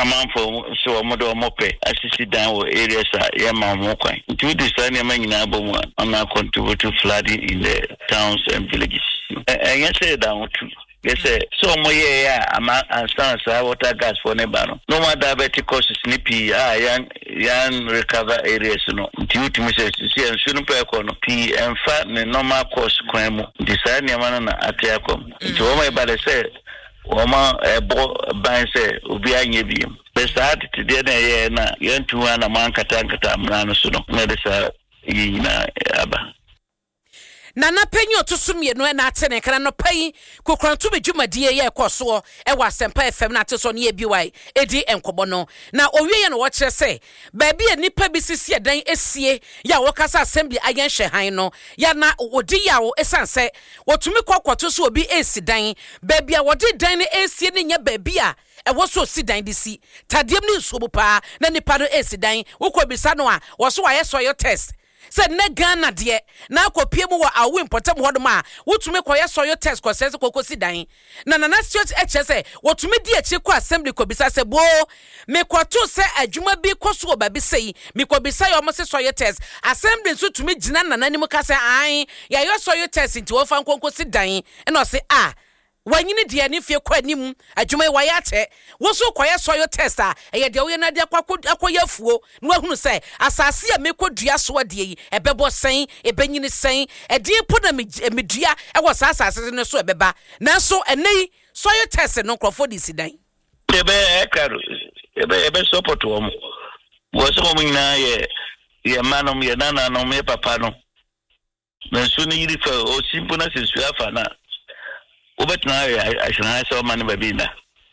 amanfo so omodo omope asisi dan wo areas yema mo kwan nti this time yema nyina bomu on contribute to flooding in the towns and villages and say down to yes so mo yeah ama answer water gas for nebano no more diabetic causes nipi yan recover areas no nti utimi say nsu pe ko no pi emfa ne normal course kwan mu design yema na atiakom nti wo mai bale say Oma ban say obi anye bi besa today na ye na yentu na man kata mrano so no na desa yina aba Nana penyo to sumye no na ate ne kana no pai kokranto bedwumadie ye ekoso e wa Sempa FM na ate so ne ebiwai edi enkobo no na owie ye no wo kire se baabi e nipa bi sisi edan esie ya wo kasa assembly ayen hwehan no ya na odi ya wo esanse wotumi kwakwato so obi esidan baabi a wodi dan ne esie ne nya baabi a wo so sidan de si tadiem ne nsuobo pa na nipa no esidan wo ko bisa no a wo so wa ye soil test se ne Ghana de na akopie mu wa awu important hodom a wotumi koye soyo test ko sese kokosi dan na state hse wotumi di echi ko assembly ko bisa se bo me kwato se adwuma bi koso obabi sei me ko bisa yo mo se soyo test assembly so tumi gina nananim ka se an ya yo soyo test nti wo fa nkonkosi dan e no se wanyini dia ne fie kwa anim adwuma wa ya che wo so koye soyo test ye de wo na de akoyafuo no ahunu se asase a mekodua so de yi ebebo sen ebenyini sen ede po na medua e wo asase ne so ebeba nanso enei soyo test no krofo di sidan ebe ekaro ebe support wo so mo nyina ye manom ye nana no me papa no nanso ni yiri fa o simple na se suafa na Obetna ashana so mani babina.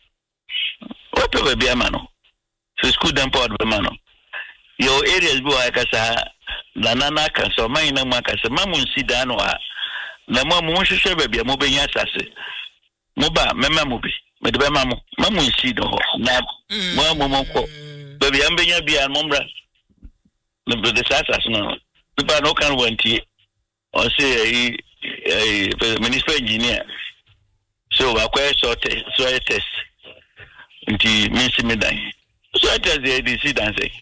Ope baby amano. So school dem pod mano. Your areas bo akasa lanana kan so man na makasa mamun sidano a na mamu hwehwe baby mo benya asase. Mo ba mema mo bi. Me de be mamun sido ho. Na mo ko. Baby am benya bia momra. Me de asase no. People no kan wantie. O say minister engineer so akwa soil test nti minsi medan soil test dey DC dan say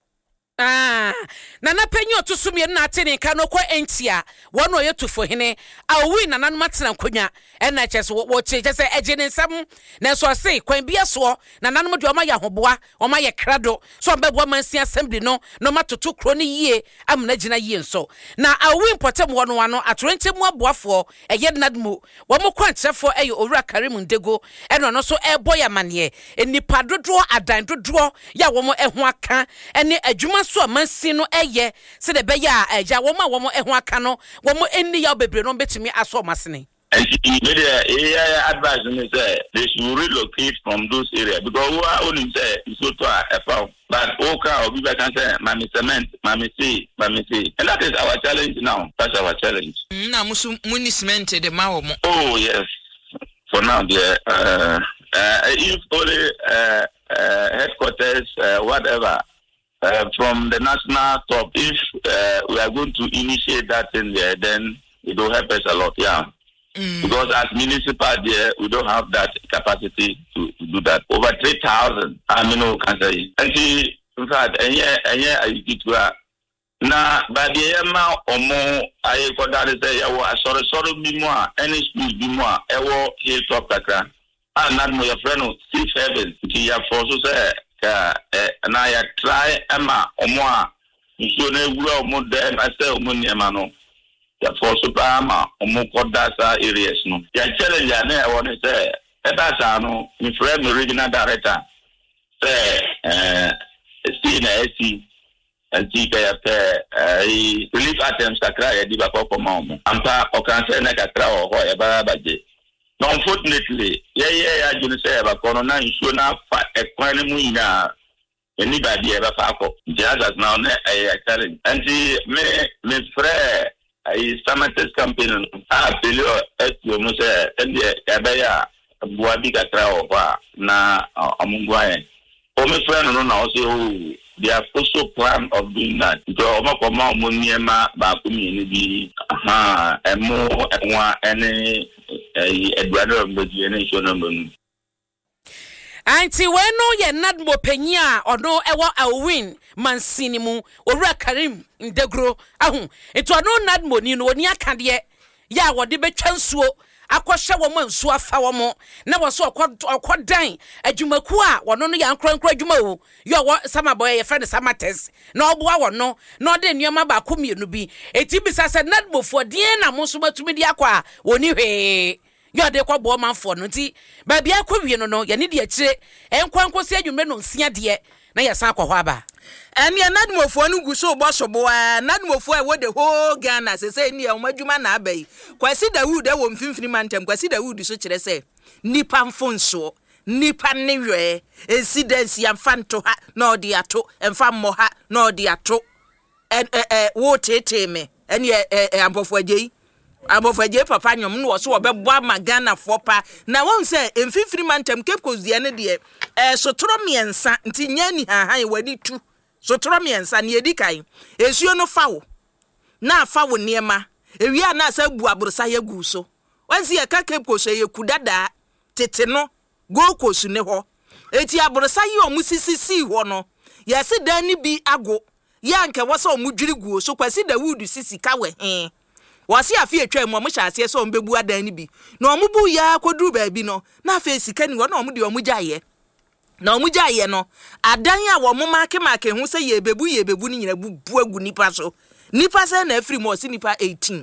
nana penyo to sumye na ate ne ka no kwa entia wono yetufo hene awi nana no matena nkonya ena chese wo chese eje ne nsam na so se kwan bia so nana no de o ma ya hoboa o ma ye krado so mbebo mansi assembly no matoto kro ne yie amna gina yie nso na awi importem wono ano atorente mu aboafo eye nadmu wo mo kwanchefo eye owura Karim Ndego eno no so eboya mane enipa dodo adan dodo ya wo mo eho aka ene adwuma so amansi no eye se de be ya agya wo mo eho aka no wo mo enni ya bebre no betimi aso masene. And advice me say they should relocate from those areas because who are only say so to a farm. But okay, we can say mami cement, mami say, and that is our challenge now. That's our challenge. Na musu muni cement de mawo mo. Oh yes, for now there. If only headquarters, whatever. From the national top, if we are going to initiate that in there, then it will help us a lot. Yeah. Because as municipal there, we don't have that capacity to do that. Over 3,000 amino cancer. And see, in fact, na baby ema omo aye ko that say ya wa sorry bi mo a any school bi mo a e wo hilltop kakra na mo your friend 67 ki ya for so say ka na ya try ema omo a nso na egura omo de na say omo ni ema no ya for so pa ma omo ko data areas no ya challenge na e won say e da sa no mi friend regional director say see na see and see relief items kakra ya di bako ko ma omo ampa o kan say na kakra o ho e ba baje. No, unfortunately, yeah, you say about Corona, you should not fight a crime winner. Anybody ever fuck up. Just as now, I tell him. And see, me friend, I summoned campaign. Below, as you must say, and the Abaya, Buabika Trao, na Amungway. Oh, my friend, no, also, they have also plan of doing that. So, Omakoma, Muniema, Bakumi, and more, and any. Eduardo Mbodi nation number. Anti we no ye Nadmo Penya or no ewa a win man sinimu or Karim in Degro. Ahu, it was no Nadmo, you know, near Candia. Ya, what the bechansuo. Akwasha woman so afawamo na wo so akwadan adwumakua wono no yankrankra adwuma yo wo sama boy ye friend samates na oboa wono na ode nneoma ba komienu bi eti bisa se nadbofo den na mo so matumi di akwa woni hwe yo de kwa bo manfo no nti ba bia kwawie no ye ne de akire enkwankosi adwumre no nsia de na ye san akwa aba and ya nadmofo no guso bosobo nadmofo e wo de ho Ghana se ni e omadwuma na abai Kwasi Dawood e wo mfimfini mantem Kwasi Dawood so kire se nipa mfonso nipa newe incidents ya mfanto ha na odi ato emfa mmọ ha na odi ato wo tete me ene ambofo agye papa nyom no so obebo ama Ghana fo pa na won se mfimfini mantem Cape Coast de ne de sotoro miensa nti nyani hahan wadi tu sotoro miensa ne edikai esuo no fawo na fawo niema ewia na asa bu abrosa ya gu so wansi ya ka Cape Coast ye kudada tete no go kosu ne ho eti abrosa ye omusisisi ho no yesi dan ni bi ago ya nke wasa omudwiri gu so Kwasi Dawood sisi ka we wasi afi atwa mu hya ase so ombebu adan ni bi na omubu ya koduru ba bi no na afi sika ni wo na omudi omugyaye na omugyaye no adan a wo make hu se ye bebu ni nyina bubu agu nipa so nipa se na afiri mo si nipa 18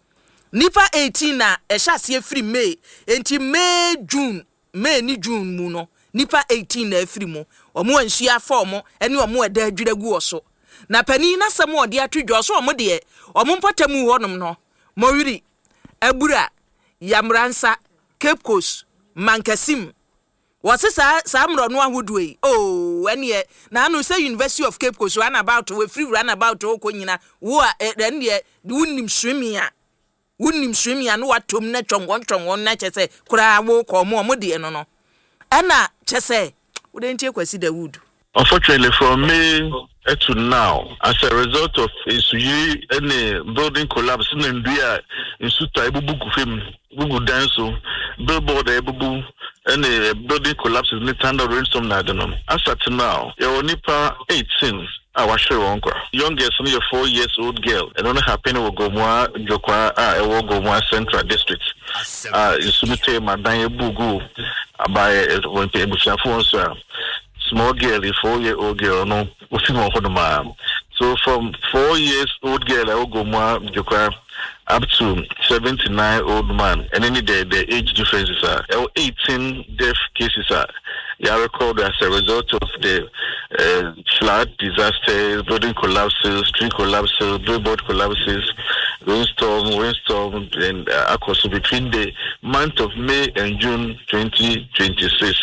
na ehya se afiri May enti May ni June mu no nipa 18 na afiri mo omo anhia form ene omo eda adwira gu oso na pani na sam ode atwedwo so omo de omo mpatamu honom no Mowiri Abura Yamransa Cape Coast Mankasim wase sa mro no ahodue ene na anu say University of Cape Coast run about we free run about okonyina wo ene wunnim swimia no watom na twongon na chese kura wo ko mo de no ena chese wo de ntie Kwasi Dawood. Unfortunately, from May to now, as a result of any building collapse in India, in Suta, Bugu Danso, billboard, any building collapse in the Tanda Rainstorm Nadanum. As at now, your Nipa 18. Our show youngest, only a 4-year-old girl, and only happen will go more Jokwa, Gomwa Central District. Sumite Madanya Bugu, by one table phone, small girl, a 4-year-old girl, no, so from 4-year-old girl, I will go more Jokwa up to 79-old man, and any day the age differences are 18 death cases are recorded as a result of the flood disasters, building collapses, tree collapses, billboard collapses, windstorm, and across between the month of May and June 2026.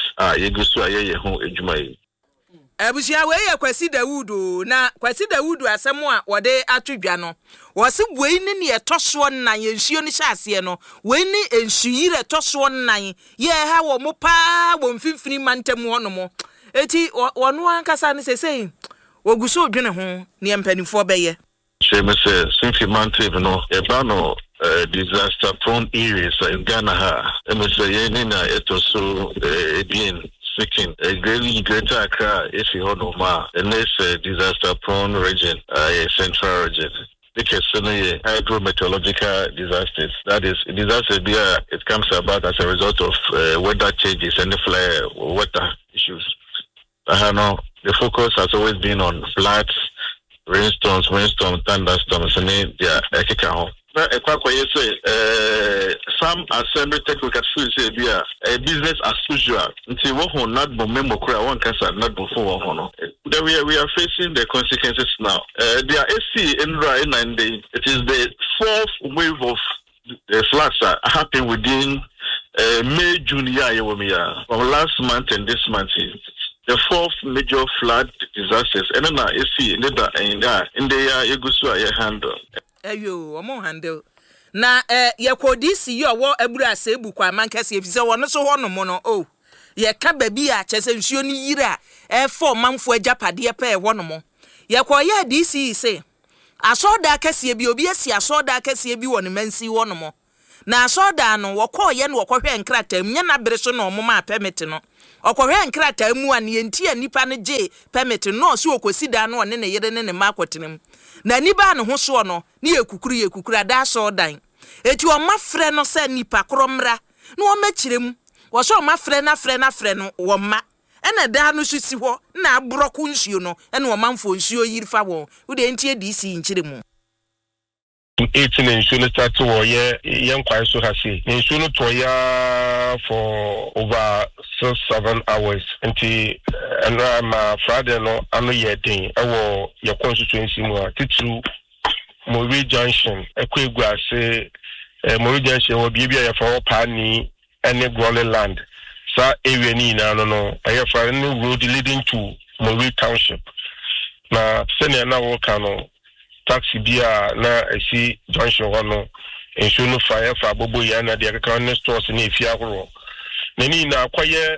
Abusia we ya Kwasi Dawood na Kwasi Dawood asem a wode atwedwa no wose boi ni etoso nan yensuo ni hyase no we ni ensuyire etoso nan ye ha wo mo pa wo mfimfini mantem hono mo eti wono ankasa ne sesei woguso dwene ho ne empanifo beye sheme se sinfi mantem no e ba no disaster prone areas in Ghana ha emese ye ni na etoso ebien speaking a greater Accra if you know ma and this disaster prone region central region because hydrometeorological disasters, that is disaster it comes about as a result of weather changes and the water issues. The focus has always been on floods, rainstorms, thunderstorms, and some assembly technical skills say a business as usual. Until one not memo one cancer not before one. Then we are facing the consequences now. There are AC in Rhine and it is the 4th wave of the floods that happened within May, June from last month and this month. The 4th major flood disasters and then AC in the Yugoslavia handle. Ayo, omo handle. Na ye kodisi yo wo abura asebu kwa mankase efise wono so hono mo no ye ka babi a chese nsuo ni yira for manfo agapade pe hono mo ye ko ye DC say asoda akase bi obi asi asoda akase bi wono mansi hono mo na asoda no wo ko ye no wo hwe nkratam nya na bere so no mo ma permit no Okwohwe nkrata mu an yenti anipa no gye permit no so okosi da no ne ne yere ne ne makotenem. Na niba ne ho so no ne yekukuru da so dan. Eti o mafre no se nipa kromra no o machirem. Wo so mafre na frɛ no wo ma. Ena da no so si ho na abroko nsuo no ena wo manfo nsuo yirifa wo. Wo de enti DC nkyiremu. 18 insurance start to young quite so has insurance to for over 6-7 hours until and Friday no I know your thing your constituency more to Mori Junction Equigua say Mori Junction will be a for Pani and Growly land so area ni no I have a new road leading to Mori Township na senior na work taxi bia na esi junction hono enso no fire fa bobo ya na de kan stores na efia horo na ni na kwaye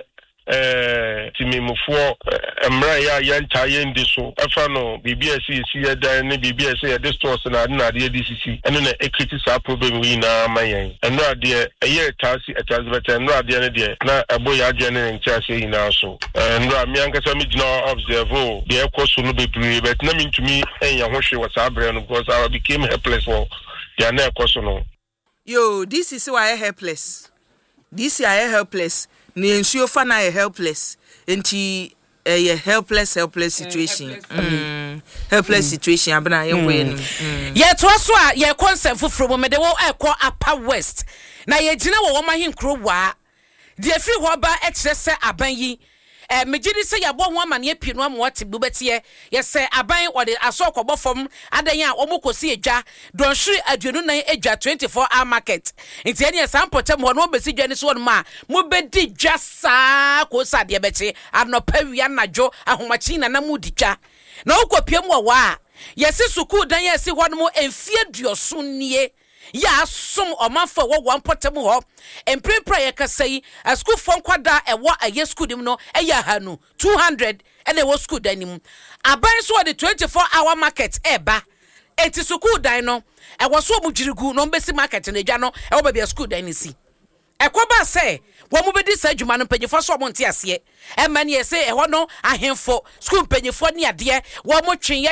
timimufo emra ya ntaye ndi so afa no BBS esi ya dan ne BBS ya de stores na de DCC eno na equity sa problem wi na mayen eno ade eye taxi better eno ade ne de na abo ya je ne ntia se ina so eno ami ankasa mi gina observe de ekoso no bebre but na mi ntumi enya ho hwe wasa abre no because I became helpless for ya na ekoso no yo this is why I helpless this I helpless ni ensure fa na helpless enti helpless situation helpless situation abana yenwe ni ye to so a ye concept fufuro mo mede wo ekọ Upper West na ye gina wo mahinkro wa de afi ho ba e kire se aban yi megidi se yabo ho amane pie no amote bubetie ye se aban ode aso kobọ fom adan ya omokosi edwa donhiri aduonu nan edwa 24 hour market nti ene sampotem ho no besi dwane so ma mo bedi dwa saa ko sade beche anopa wi anajo ahomachi na mudi dwa na okopiem wa yesi suku dan yesi ho no emfie duoso nie ya som omanfo wo wampotem ho emprempra ye kasai a school fon kwada ewo aye school dim no eya hanu 200 and e wo school dan nim aban so the 24 hour market eba eti school dan no e wo so omujirigu no mbesi market na edwa no e wo ba bia school dan ni si ekoba se wo mu bedi sa adwuma no panyefo so mo nte ase e ma ne se e ho no ahemfo school panyefo ne ade wo mo twenye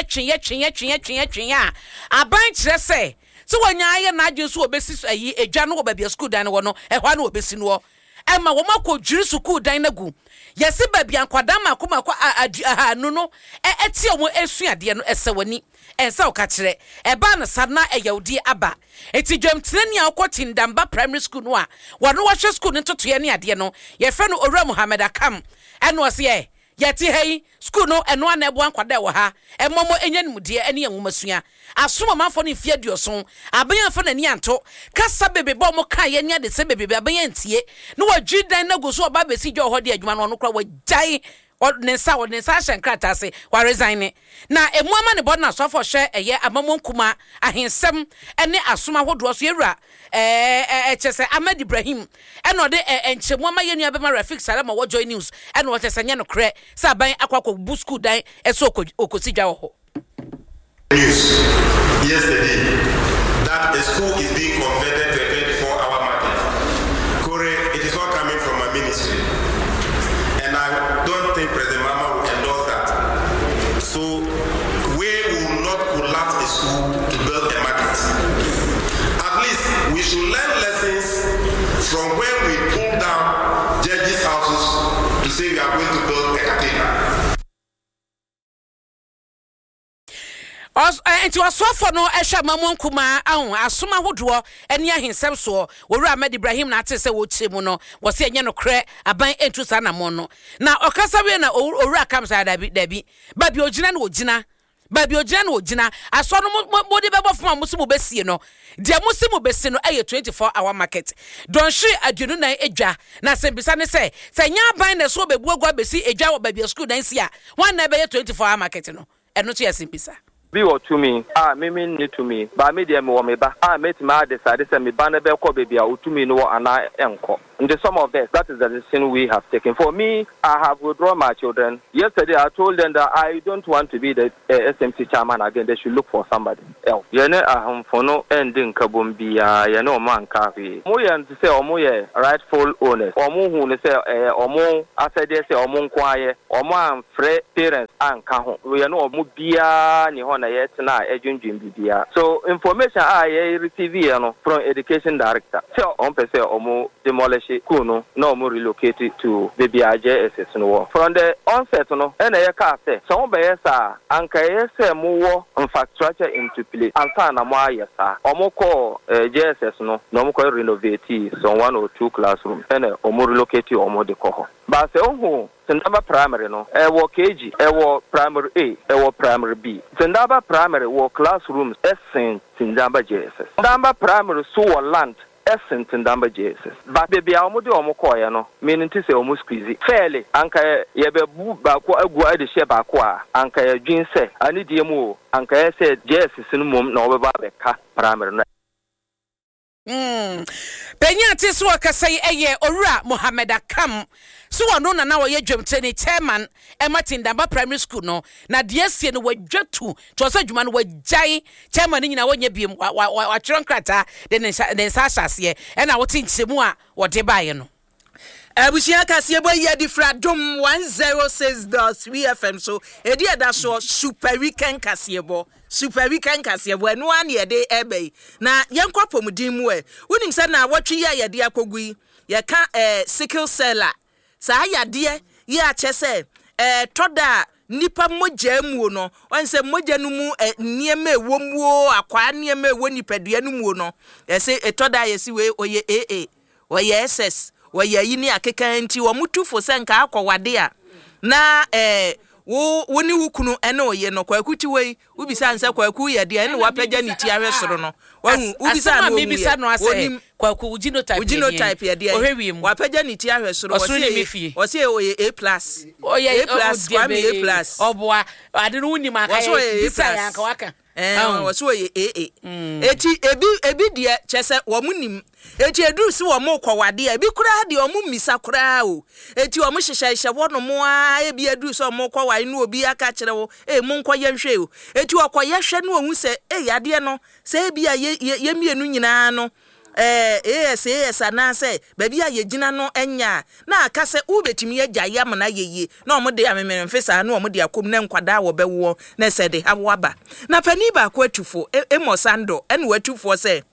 a aban kire se so wanyaye na agye so obesi ayi edwa no obabia school dan no no ehwa na obesi no e ma wo makọ dwiri school dan na gu yesi babia nkwada makọ no no eti omo esuade no esewani ensa o ka kire e ba na sadna eyawdi aba eti dwamtene a okoti ndamba primary school no a wono wo hwe school ntoto ye ne ade no ye fe no Owura Muhammad Akam eno se ye yeti hei school no eno ana ebo ankwada wo ha emomo enyanimudie ene enwomasua asoma manfo ne fie duoson aban fa na ni anto kasa bebe bo mo kan ye ne de se bebe aban antie no wadwi dan na go so oba besi dwo ho de adwuma no kra wajai ne sa hyenkrata se wa resign na emuama ne bodna so for hye eye amamon kuma ahensem ene asoma hodo so yewura chese Ahmed Ibrahim eno de enchemuama yenu abema Rafik Salama wo Joy News eno chese nya no kre sa ban akwakọ bu school dan eso okosidwa ho news yesterday that a school is being converted to a 24-hour market. Kore, it is not coming from my ministry. And I don't think President Mama will endorse that. So we will not collapse the school to build a market. At least we should learn lessons from when we pulled down judges' houses to say we are going to build a cathedral. Enti wasofo no ehwa mamon kuma ahun asoma hodo eni ahensem so Owura Ahmed Ibrahim na ate se wo chemu no wo se enye no kre aban entu sa na mon no na okasa we na Owura kam sa dabi ba bi ogina na ogina aso no mo de bebo foma musimu besie no de musimu besi no eye 24 hour market donhiri aduonu nan edwa na sembisa ne se nya aban na so bebuagua besi edwa wo ba bi school dan si a wan na be 24 hour market no eno to yesembisa bi or to me me need to me ba me dey me wo me ba me ma decide say me ba na be call baby a to me no ana enko. And some of this, that is the decision we have taken. For me, I have withdrawn my children. Yesterday, I told them that I don't want to be the SMC chairman again. They should look for somebody else. You know, for no ending kabumbia, you know, man, coffee. Moya to say, Omoye, rightful owners. Omo who say, Omo, I said, they say, Omo quiet, Omo and parents and Kaho. We know Mubia, Nihona, yet now, Ejun. So, information I receive from education director. So, on per se, Omo demolish. Kuno no more relocated to the BIJSS no. From the onset no, and I can say some bayesa and kayese more infrastructure into place and sana more yesa. Omoko JSS no more renovate some 1 or 2 classrooms and more relocate or more the coho. But say oh Sendaba primary no, ewo KG, ewo primary A, ewo primary B. Sendaba primary wo classrooms essence Sendaba JSS. Sendaba primary so land essence in Damba Jesus. But baby, I would do Omokoya, meaning to say almost squeezy. Fairly, Anka Yabu Bakwa, the Shebakwa, Anka Jean said, I need you more. Anka said, yes, it's in mum, no, Babeka, primary. Penya tisu wakasai eye Ora Mohammed Akam. So no na na ye dwemtene chairman Martin Damba Primary School no na DSC no wadwatu to so dwuma no wajai chairman nyina wonye biem wa tronkrata den sa asase e na wote nchemu a wode bae no Abusia kase boy ye difra dom 106.3 FM so edi eda so super weekend kase bo enu an ye de ebe na yenkopom din mu e wonim se na wotwe ye de akogui ye ka sickle cell sa yade ye ache se toda nipa moja mu no wanse moja no mu niema ewo mu akwa niema ewo nipadua no mu no se toda ye si we oye AA oye SS oye yini akeka nti wo mutufo se nka akwade a na wo ni wukunu ene oye no kwakuti wei ubisa nse kwaku ye de ene wapagya ni ti ahwe soro no wahu ubisa no ubisa no ase kwaku genotype ye de wapagya ni ti ahwe soro wose oye A+ kwame A+ oboa ade no wuni maka bisa yanka waka wose oye AA eti ebi de chese wo munim eti edu si wo mo kwade ebi kura de wo misa kura o eti wo hyehyehye wo no mo a ebi edu so mo kwai no obi aka kire wo mo nkoye hwe o eti wo koye hwe no ohun se yade no se ebi a ye mienu nyina no AS anase baby a yegina no enya na aka se ubetimi agya yam na yeye na omode amemere mfesa na omode akom na nkwada wo bewo na se de awaba na pani ba ko atufo emosando ene watufo se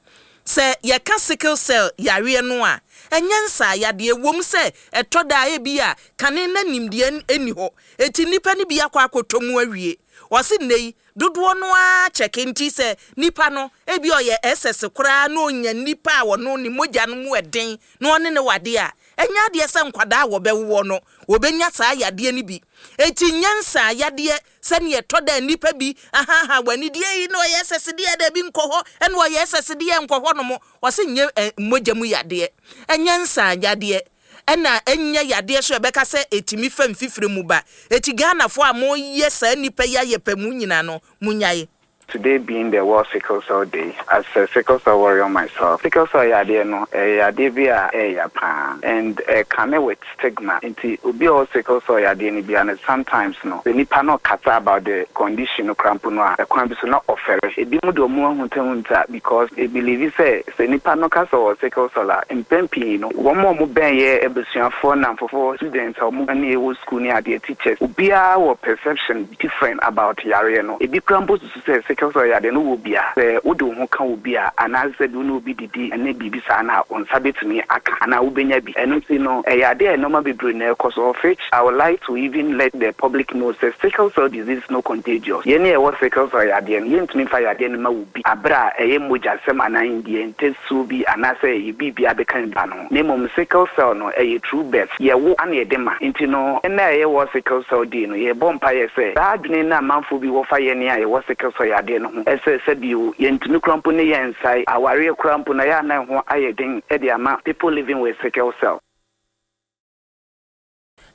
ye ka sickle cell yare no a enyansa yade wom se etoda ebi a kane na nimde eni ho eti nipa ni bia kwa akotomu awie wose nei dodo no a chekinti se nipa no ebi oye SS kura na onya nipa a wono ni moja no mu eden na one ne wade a enya de se nkwada wo bewo no obenya saa yade ni bi eti nyansa yade se ne etoda nipa bi wani die no oye SS de da bi nkoho ene oye SS de nkoho no mo wose nye moja mu yade enyansa yade ena enya yade so ebeka se etimi fam fifire mu ba eti Ghana fo a mo yesa nipa ya yepamu nyina no munyaye. Today being the World Sickle Cell Day, as a sickle cell warrior myself, sickle cell yade no yade bia yapa and come with stigma. Inti obi all sickle cell yade ni bia and sometimes no the nipa no kata about the condition no crampo no e kwan bi so na offer. Ebi mu do mu hunta because e believe say nipa no kasa or sickle cell impempi no wo mo ben ye ebusuafo na fofo students o mu na e wo school ni ade teachers obi a wo perception different about yare no ebi crampo so say because yade no wobia se wodo ho ka wobia anase do no bi didi ene bibi sa na onsa betumi aka na wobenya bi eno si no yade no ma bebre na cause of which I would like to even let the public know say sickle cell disease no contagious ye ne wo sickle cell yade no yentumi fa yade no ma wobi abra moja sem anan die entesu bi anase ye bibi abekan ba no nemom sickle cell no true birth ye wo ana ye dema nti no ena ye wo sickle cell di no ye bompa ye say da adwene na manfo bi wo fa ye ne a ye wo sickle cell yade no ese bio yentumi krampo ne yensai aware krampo na ya na ho ayeden e de ama people living with sickle cell.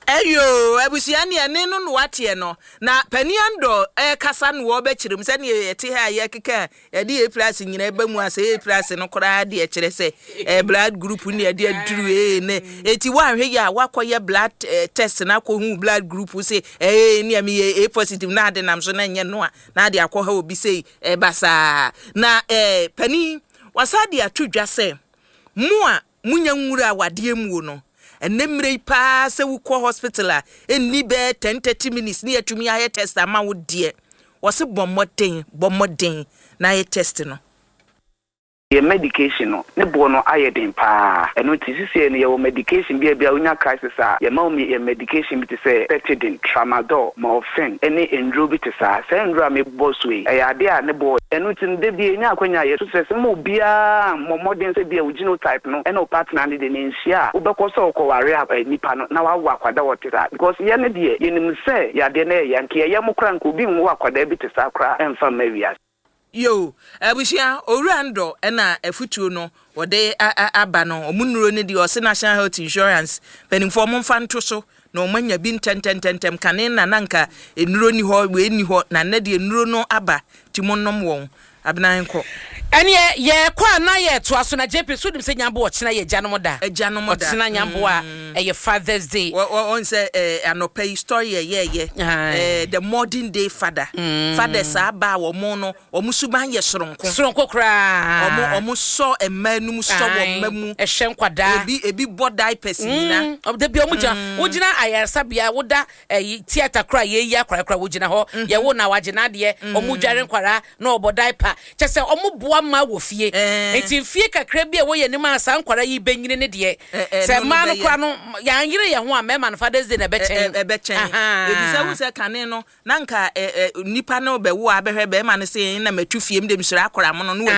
Eyo, ebusia ne ene no watie no. Na paniando kasa no wo be kirim se ne yete ha ye keka ye de plus nyina ba mu ase plus no kora de kire se blood group ne ye de aduru ne eti wa hwe ya wakoye blood test na ko hu blood group se ne am ye A positive na de nam so na nye no a na de akọ ha obi sei basa na pani wasade atudwa se mu a munya nwura awade mu no enemre pa se wuko hospital a enni be 10-30 minutes ni atumi aye test ama wo de wo se bommoden na aye test no ye medication no ne bo no ayeden pa eno tisisi ne ye medication bia unya crisis a ye ma me medication bi te say Petidin, Tramadol, Morphine ene endro bi te sa endro me boswe e ade a ne bo eno tin de bia nya akwanya ye so se mo bia modern se bia genotype no eno partner ne de nsia ubekoso okoware nipa no na wawo akwada wotira because ye ne de ye nim se ya de na ye nke ye mo kra nko bi nwo akwada bi te sa kra emfa mawia yo abushia orando na afutuo no wode aba no omunuro ne di ose National Health Insurance penimfo mo mfanto so na omanya bi ntentem kane na nanka enuro ni ho we ni ho na na de enuro no aba timonnom won abenan ko ene ye kwa na ye to aso na JP so dim se nyambo ochina ye janom da ochina nyambo a ye Father's Day on say anopa story ye the modern day father fathers aba wo mo no omusuban ye soronko kra omu so emanum so wo mamu ehwe nkwada ebi bodai person na de bi omugina wogina ayarsa bia woda theater kra ye yi akra wogina ho ye wo na wagina de omudware nkwara na obodai pa chese omuboa ma wo fie enti fie kakra bia wo ye ne ma san nkwara yi benyine ne de se ma no kra no ya nyire ye ho a me man Father's Day na bechen ebisa wo se kane no na nka nipa no be wo abehwe be ma ne se na matu fie m de msura akra mo no no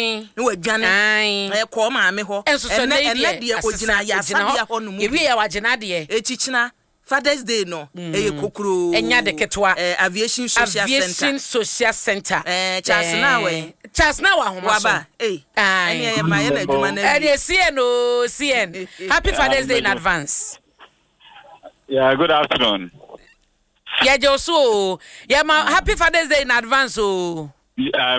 wadwane ko ma me ho ene de ogina ya sabia ho no mu ebi ya wagina de echichina Father's Day no kokro enya de ketwa aviation social center Charles na wa homa so ene ma ye na adwuma na CN happy Father's Day in advance. Yeah, good afternoon. Yeah, Joso. Yeah, ma happy Father's Day in advance. Yeah,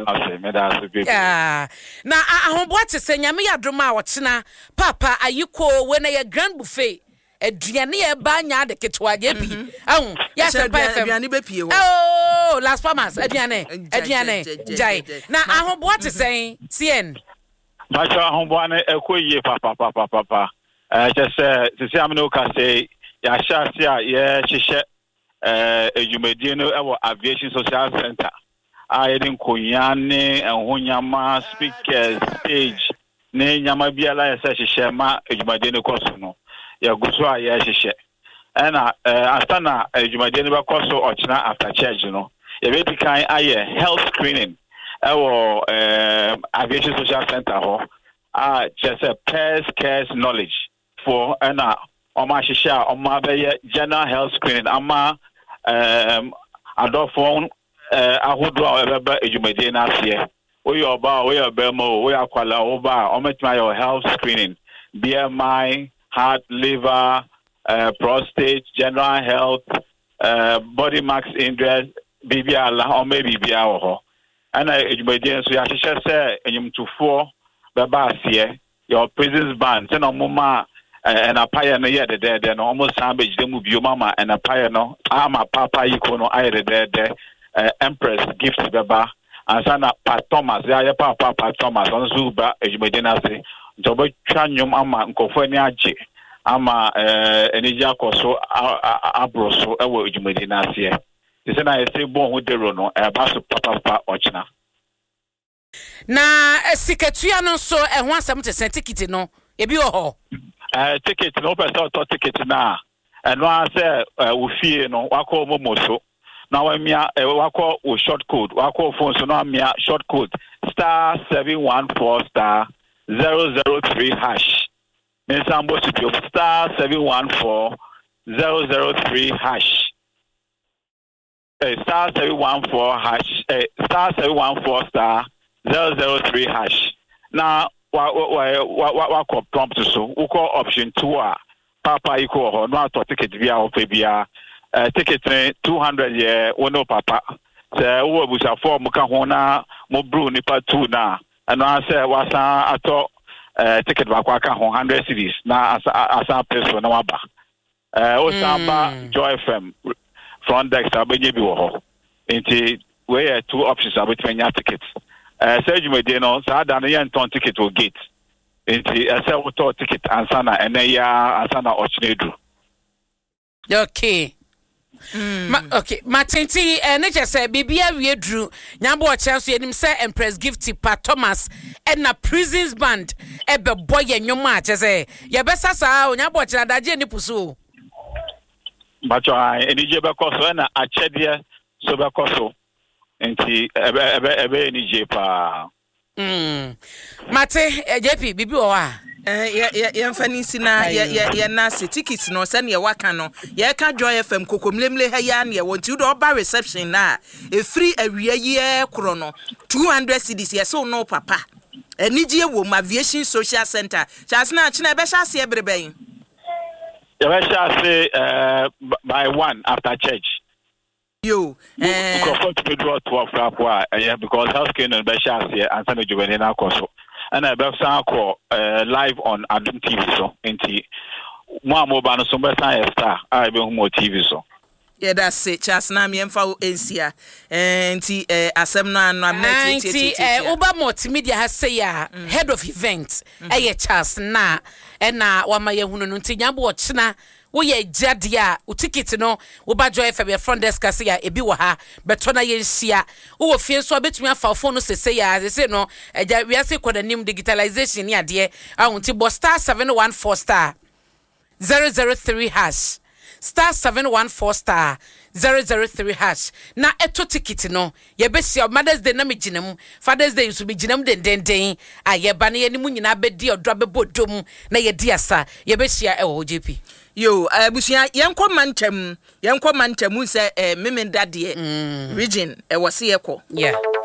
me yeah. Na ahombo te se nyame yadroma wotsena papa ayiko we na ye grand buffet aduane e ba nya de ketwa je bi ahun ya se pa fm aduane be pie ho oh Las Palmas aduane jai na ahombo te se CN ba cho ahombo an ekoyie papa se amno ka say ya sha se a ye hihye ejumedie no ewo aviation social center ayedin konyane enhonyama speakers stage ne nyama biala ya se hihye ma ejumedie no koso no ya guso a ya hihye na astana ejumedie no ba koso ochina after church no ya be dikan aye health screening ewo aviation social center ho just a pairs cares knowledge for na oma hihye oma be general health screening ama adofon ahodo a beba ejumedie na asie oye oba oye obemo oye akwala oba ometima your health screening BMI heart liver prostate general health body mass index bibiala o maybe bia wo ho ana ejumedie so ya hihye se enyumtufo beba asie your presence band se no moma and a pie no ye de no almost sandwich dem bio mama and a pie no ama papa yiko no aye de Empress gift beba ansana Pat Thomas ya papa Pat Thomas on zuba ejumede na se ntobo twanyum ama nkofo ani age ama enija akoso abroso ewo ejumede na se se na ese bon ho dero no baso papa ochina na siketua no so ho asem te ticket no ebi wo ho ticket no person to ticket na eno ase ofie no wako momoso na wa mia wako o short code wako phone so na mia short code *714 *003 hash mensambo studio *714 *003 hash *714 hash *714 *003 hash na wa prompt so uko option 2 a papa iko ho no ato ticket bia o pe bia ticket 200 ye wono papa se wo busa form ka ho na mo bru nipa 2 na ano ase wasa ato ticket ba kwa ka ho 100 cedis na asa person na waba o samba Joy FM front desk abenye bi wo ho nti we are 2 options abetwenya tickets say jumede no sa da no yen ton ticket o gate nti say wo to ticket ansana ya ansana ochnedu okay okay matenti ne je say bibia wie dru nyambo o chenso yenim say Empress Gifty Pa Thomas na Prisons Band ebe boy enwoma a che say ye besa sa onyambo o chira daje ni pusu bacho eni je be koso na achede so be koso nti ebe ni je pa mate JP bibi o wa ye mfani sina ye na se tickets no se ne waka no ye ka Joy FM kokomlemle ha ya ne wonti do ba reception na e free awia ye kro no 200 cedis ye so no papa enije wo aviation social center chance na china be sha se ebreben ye be sha se by 1 after church yo because to draw 12 rapwa because healthcare no be sha se ansa no jubene na koso and I be san ko live on Adum TV so nti mo amoba no so be san star I be hu mo TV so yeah that's it chance na me emfa o ensia nti asem no anu ameti uba multimedia ha say ya head of events chance na na wa ma ye hunu no nti nyabo o china wo ye jade a o ticket no wo ba Joy FM front desk say ya ebi wo ha beto na ye nsia wo fie so betumi afa phone no say ya say no eja we ase kodanim digitalization ni ade a wonti bo star 714 star 003 hash star 714 star 003 hash na eto ticket no ye besia Mother's Day na me ginam Father's Day so be ginam den a ye ba na ye ni mu nyina bedi odro bebodom na ye di asa ye besia e wo JP yo abusia yenkọ mantam se memenda de region e wose ye ko yeah